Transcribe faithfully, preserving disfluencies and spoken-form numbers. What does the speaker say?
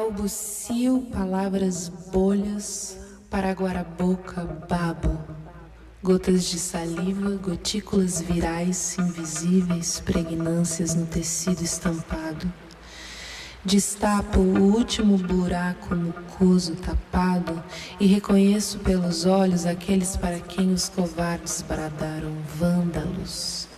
Balbucio palavras bolhas, para guaraboca babo. Gotas de saliva, gotículas virais, invisíveis, pregnâncias no tecido estampado. Destapo o último buraco mucoso tapado e reconheço pelos olhos aqueles para quem os covardes bradaram vândalos.